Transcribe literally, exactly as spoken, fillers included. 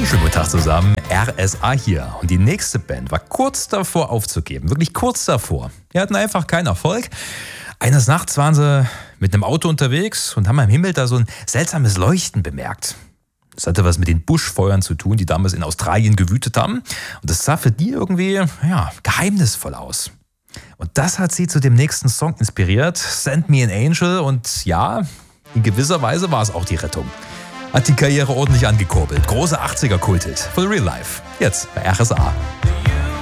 Schönen guten Tag zusammen, R S A hier. Und die nächste Band war kurz davor aufzugeben, wirklich kurz davor. Die hatten einfach keinen Erfolg. Eines Nachts waren sie mit einem Auto unterwegs und haben am Himmel da so ein seltsames Leuchten bemerkt. Das hatte was mit den Buschfeuern zu tun, die damals in Australien gewütet haben. Und das sah für die irgendwie, ja, geheimnisvoll aus. Und das hat sie zu dem nächsten Song inspiriert, Send Me an Angel. Und ja, in gewisser Weise war es auch die Rettung. Hat die Karriere ordentlich angekurbelt. Große achtziger-Kulthit. For real life. Jetzt bei R S A.